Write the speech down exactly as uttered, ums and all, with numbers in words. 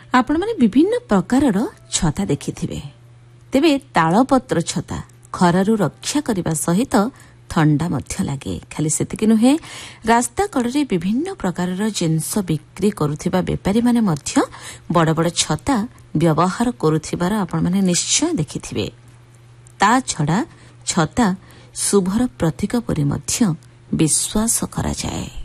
ଆପଣମାନେ ବିଭିନ୍ନ ପ୍ରକାରର ଛତା ଦେଖିଥିବେ। ତେବେ ତାଳପତ୍ର ଛତା ଖରାରୁ ରକ୍ଷା କରିବା ସହିତ ଥଣ୍ଡା ମଧ୍ୟ ଲାଗେ। ଖାଲି ସେତିକି ନୁହେଁ, ରାସ୍ତା କଡ଼ରେ ବିଭିନ୍ନ ପ୍ରକାରର ଜିନିଷ ବିକ୍ରି କରୁଥିବା ବେପାରୀମାନେ ମଧ୍ୟ ବଡ଼ ବଡ଼ ଛତା ବ୍ୟବହାର କରୁଥିବାର ଆପଣମାନେ ନିଶ୍ଚୟ ଦେଖିଥିବେ। ତା ଛଡ଼ା ଛତା ଶୁଭର ପ୍ରତୀକ ପରି ମଧ୍ୟ ବିଶ୍ୱାସ କରାଯାଏ।